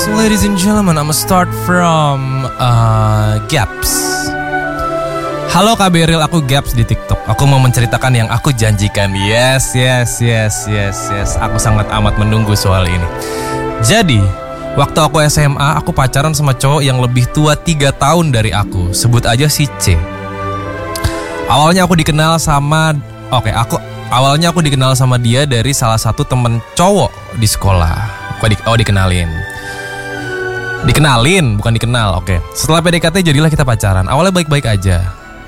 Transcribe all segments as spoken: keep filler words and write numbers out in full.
ladies and gentlemen, I'm gonna start from uh, Gaps. Halo Kak Beril, aku Gaps di TikTok. Aku mau menceritakan yang aku janjikan. Yes, yes, yes, yes, yes. Aku sangat amat menunggu soal ini. Jadi, waktu aku S M A, aku pacaran sama cowok yang lebih tua tiga tahun dari aku. Sebut aja si C. Awalnya aku dikenal sama Oke, aku awalnya aku dikenal sama dia dari salah satu temen cowok di sekolah. Oh, dikenalin. Dikenalin, bukan dikenal. Oke. Setelah P D K T jadilah kita pacaran. Awalnya baik-baik aja.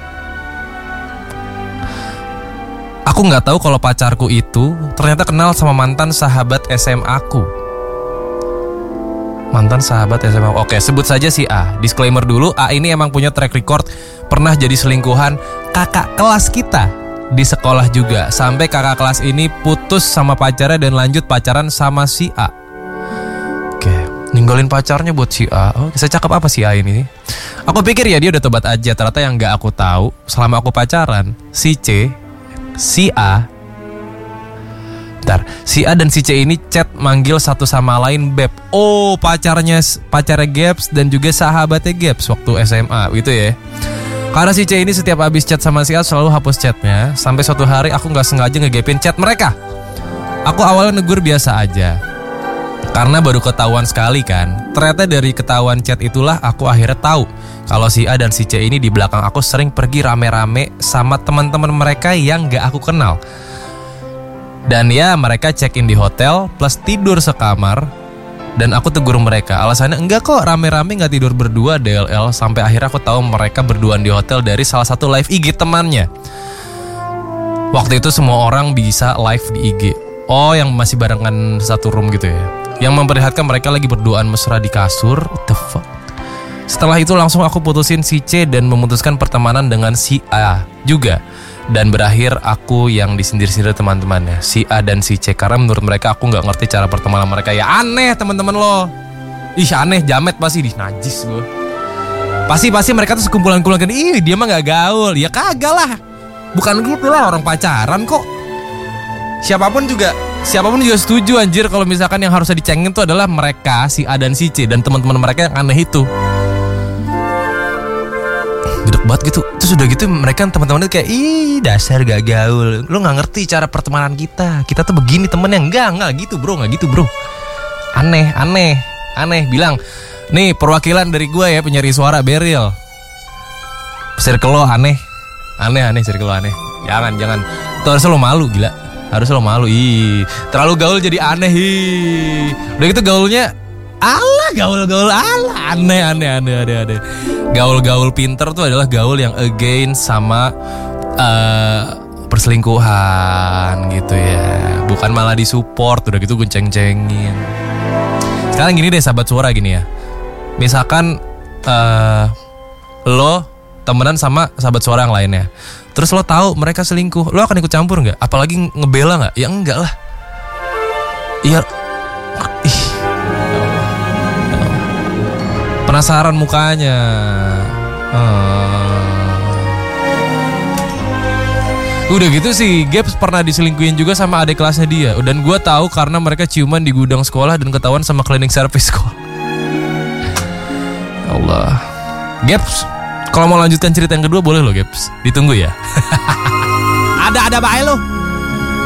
Aku nggak tahu kalau pacarku itu ternyata kenal sama mantan sahabat S M A-ku. Mantan sahabat S M A. Oke, sebut saja si A. Disclaimer dulu, A ini emang punya track record pernah jadi selingkuhan kakak kelas kita di sekolah juga. Sampai kakak kelas ini putus sama pacarnya dan lanjut pacaran sama si A. Oke, ninggalin pacarnya buat si A. Oh, bisa cakep apa si A ini? Aku pikir ya dia udah tobat aja. Ternyata yang gak aku tahu, selama aku pacaran, si C, si A, bentar, si A dan si C ini chat manggil satu sama lain beb. Oh, pacarnya pacarnya Gaps dan juga sahabatnya Gaps waktu S M A gitu ya. Karena si C ini setiap habis chat sama si A selalu hapus chatnya. Sampai suatu hari aku gak sengaja ngegepin chat mereka. Aku awalnya negur biasa aja, karena baru ketahuan sekali kan. Ternyata dari ketahuan chat itulah aku akhirnya tahu kalau si A dan si C ini di belakang aku sering pergi rame-rame sama teman-teman mereka yang gak aku kenal. Dan ya mereka check-in di hotel plus tidur sekamar. Dan aku tegur mereka, alasannya enggak kok, rame-rame gak tidur berdua D L L. Sampai akhirnya aku tahu mereka berduaan di hotel dari salah satu live I G temannya. Waktu itu semua orang bisa live di I G. Oh, yang masih barengan satu room gitu ya, yang memperlihatkan mereka lagi berduaan mesra di kasur. What the fuck. Setelah itu langsung aku putusin si C dan memutuskan pertemanan dengan si A juga. Dan berakhir aku yang disindir-sindir teman-temannya, si A dan si C, karena menurut mereka aku gak ngerti cara pertemanan mereka. Ya aneh teman-teman lo. Ih aneh, jamet pasti, di najis gue. Pasti-pasti mereka tuh sekumpulan-kumpulan, ih dia mah gak gaul. Ya kagak lah, bukan gitu lah, orang pacaran kok. Siapapun juga Siapapun juga setuju anjir kalau misalkan yang harusnya dicengin tuh adalah mereka, si A dan si C, dan teman-teman mereka yang aneh itu. Gedek banget gitu. Terus udah gitu mereka teman-teman itu kayak, ih dasar gak gaul, lu gak ngerti cara pertemanan kita. Kita tuh begini temennya. Enggak, enggak gitu bro, gak gitu bro. Aneh, aneh, aneh. Bilang, nih perwakilan dari gue ya, penyari suara Beril, circle lo aneh. Aneh, aneh, circle lo aneh. Jangan, jangan. Tuh harusnya lo malu, gila. Harusnya lo malu. Ih, terlalu gaul jadi aneh. Ih. Udah gitu gaulnya alah, gaul-gaul alah, aneh, aneh, aneh, aneh, aneh. Gaul-gaul pinter tuh adalah gaul yang against sama uh, perselingkuhan gitu ya, bukan malah disupport. Udah gitu gue ceng-cengin. Sekarang gini deh sahabat suara, gini ya. Misalkan uh, lo temenan sama sahabat suara yang lainnya, terus lo tahu mereka selingkuh, lo akan ikut campur nggak? Apalagi ngebela nggak? Ya enggak lah. Iya. Ih. Penasaran mukanya. Hmm. Udah gitu sih Gaps pernah diselingkuhin juga sama adik kelasnya dia. Dan gue tahu karena mereka ciuman di gudang sekolah dan ketahuan sama cleaning service sekolah. Allah. Gaps, kalau mau lanjutkan cerita yang kedua boleh lo Gaps. Ditunggu ya. Ada ada bae lo.